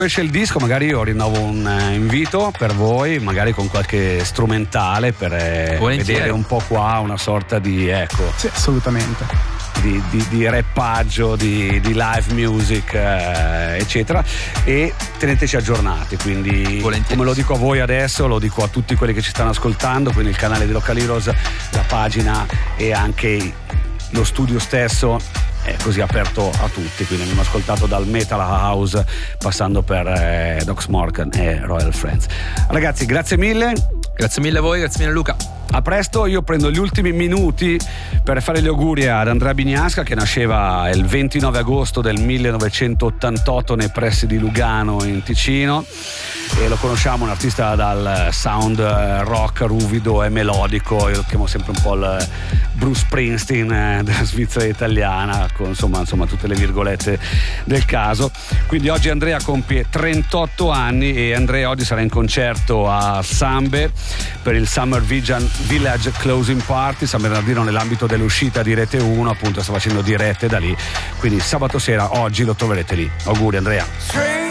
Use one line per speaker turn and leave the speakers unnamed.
Esce il disco, magari io rinnovo un invito per voi, magari con qualche strumentale per vedere un po' qua una sorta di
Sì, assolutamente.
di rappaggio, di live music, eccetera, e teneteci aggiornati, quindi come lo dico a voi adesso, lo dico a tutti quelli che ci stanno ascoltando, quindi il canale di Local Heroes, la pagina e anche lo studio stesso è così aperto a tutti, quindi abbiamo ascoltato dal Metal House passando per Doc Morgan e Royal Friends. Ragazzi, grazie mille
a voi, grazie mille Luca.
A presto. Io prendo gli ultimi minuti per fare gli auguri ad Andrea Bignasca, che nasceva il 29 agosto del 1988 nei pressi di Lugano in Ticino, e lo conosciamo, un artista dal sound rock ruvido e melodico. Io lo chiamo sempre un po' il Bruce Springsteen della Svizzera italiana, con insomma tutte le virgolette del caso. Quindi oggi Andrea compie 38 anni e Andrea oggi sarà in concerto a Sambe per il Summer Village Closing Party, San Bernardino, nell'ambito dell'uscita di Rete 1, appunto sta facendo dirette da lì, quindi sabato sera, oggi lo troverete lì. Auguri Andrea.